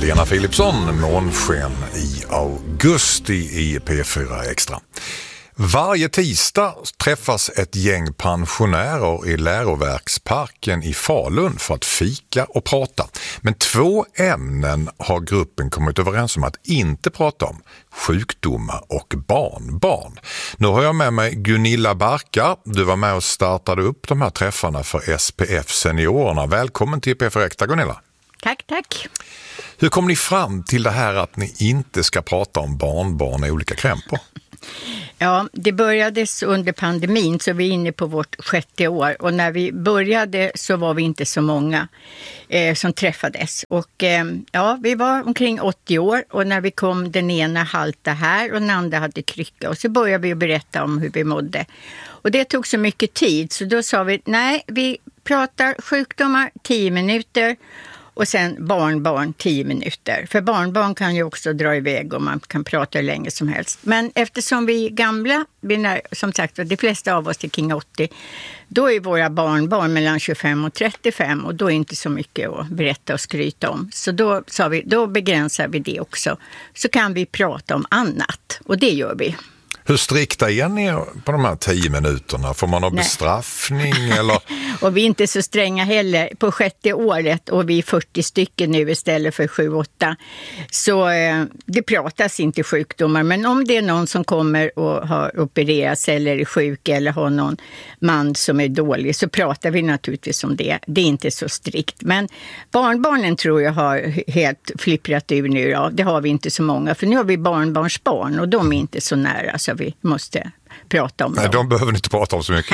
Lena Philipsson, månsken i augusti i P4 Extra. Varje tisdag träffas ett gäng pensionärer i Läroverksparken i Falun för att fika och prata. Men 2 ämnen har gruppen kommit överens om att inte prata om: sjukdomar och barnbarn. Nu har jag med mig Gunilla Barkar. Du var med och startade upp de här träffarna för SPF Seniorerna. Välkommen till P4 Extra, Gunilla. Tack. Hur kom ni fram till det här att ni inte ska prata om barnbarn i olika krämpor? Ja, det började under pandemin, så vi är inne på vårt 6:e år. Och när vi började så var vi inte så många som träffades. Och vi var omkring 80 år, och när vi kom, den ena halta här och den andra hade krycka. Och så började vi berätta om hur vi mådde. Och det tog så mycket tid, så då sa vi, nej, vi pratar sjukdomar 10 minuter. Och sen barnbarn 10 minuter. För barnbarn kan ju också dra iväg och man kan prata hur länge som helst. Men eftersom vi är gamla, som sagt, de flesta av oss är kring 80, då är våra barnbarn mellan 25 och 35 och då är inte så mycket att berätta och skryta om. Så då sa vi, då begränsar vi det också. Så kan vi prata om annat, och det gör vi. Hur strikta är ni på de här 10 minuterna? Får man ha bestraffning? Eller? Och vi är inte så stränga heller. På 6:e året, och vi är 40 stycken nu istället för 7-8. Så det pratas inte sjukdomar. Men om det är någon som kommer och har opererats eller är sjuk eller har någon man som är dålig, så pratar vi naturligtvis om det. Det är inte så strikt. Men barnbarnen tror jag har helt flipprat ur nu. Ja. Det har vi inte så många. För nu har vi barnbarnsbarn och de är inte så nära. Så vi måste prata om dem. Nej, de behöver ni inte prata om så mycket.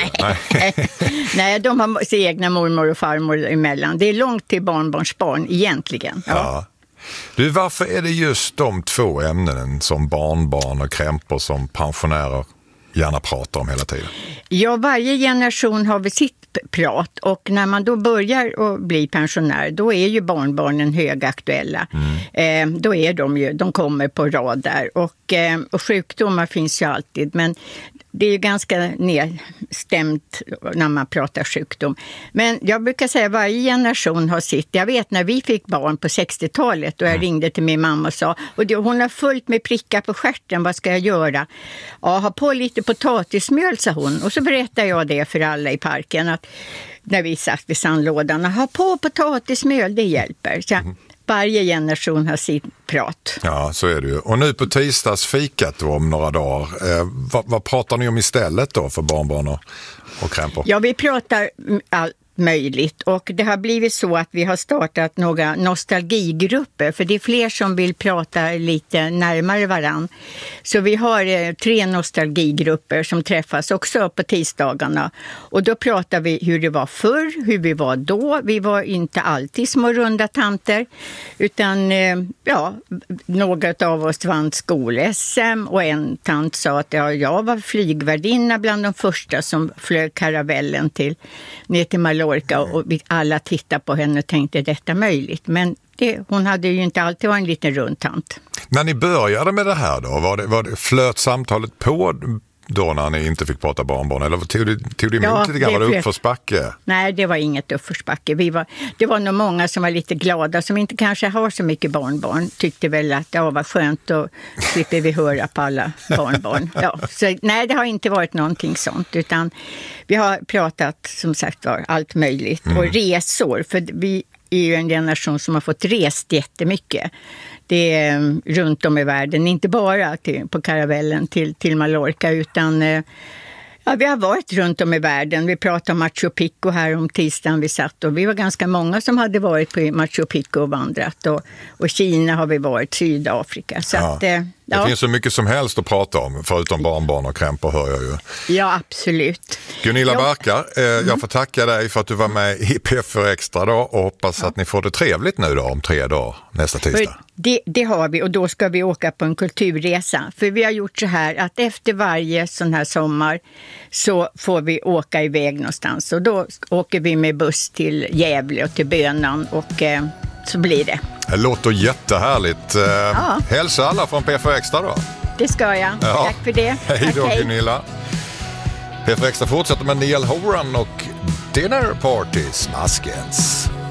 Nej, de har sin egna mormor och farmor emellan. Det är långt till barnbarnsbarn egentligen. Ja. Du, varför är det just de 2 ämnen som barnbarn och krämpor som pensionärer gärna pratar om hela tiden? Ja, varje generation har väl sitt prat, och när man då börjar att bli pensionär, då är ju barnbarnen högaktuella. Då är de kommer på rad där, och sjukdomar finns ju alltid, men det är ju ganska nedstämt när man pratar sjukdom. Men jag brukar säga att varje generation har sitt. Jag vet när vi fick barn på 60-talet och jag ringde till min mamma och sa, och hon har fullt med prickar på stjärten, vad ska jag göra? Ja, ha på lite potatismjöl, sa hon. Och så berättade jag det för alla i parken, att när vi satt vid sandlådan, ha på potatismjöl, det hjälper. Så varje generation har sitt prat. Ja, så är det ju. Och nu på tisdagsfikat då, om några dagar, vad pratar ni om istället då för barnbarn och krämpor? Ja, vi pratar allt möjligt, och det har blivit så att vi har startat några nostalgigrupper, för det är fler som vill prata lite närmare varann. Så vi har 3 nostalgigrupper som träffas också på tisdagarna, och då pratar vi hur det var förr, hur vi var då. Vi var inte alltid små runda tanter, utan några av oss vann skol-SM, och en tant sa att jag var flygvärdinna bland de första som flög karavellen ner till Mallorca, och vi alla tittade på henne och tänkte, detta möjligt? Men hon hade ju inte alltid varit en liten rundtant. När ni började med det här då, flöt samtalet på då när ni inte fick prata barnbarn, eller tog det emot lite grann? Var det uppförsbacke? Nej, det var inget uppförsbacke. Det var nog många som var lite glada, som inte kanske har så mycket barnbarn, tyckte väl att det var skönt, och slipper vi höra på alla barnbarn. Ja, så, nej, det har inte varit någonting sånt, utan vi har pratat som sagt var allt möjligt. Och resor, för vi är ju en generation som har fått rest jättemycket. Det är runt om i världen, inte bara på karavellen till Mallorca, utan vi har varit runt om i världen. Vi pratade om Machu Picchu här om tisdagen vi satt, och vi var ganska många som hade varit på Machu Picchu och vandrat, och Kina har vi varit, Sydafrika. Så att, det finns så mycket som helst att prata om, förutom barnbarn och krämpor, hör jag ju. Ja, absolut. Gunilla Barkar, jag får tacka dig för att du var med i P4 Extra då, och hoppas att ni får det trevligt nu då om 3 dagar nästa tisdag. Det har vi, och då ska vi åka på en kulturresa. För vi har gjort så här att efter varje sån här sommar så får vi åka iväg någonstans. Och då åker vi med buss till Gävle och till Bönan, och så blir det. Det låter jättehärligt. Hälsa alla från P4 Extra då. Det ska jag. Ja. Tack för det. Hej då, Gunilla. P4 Extra fortsätter med Neil Horan och Dinner Party Smaskens.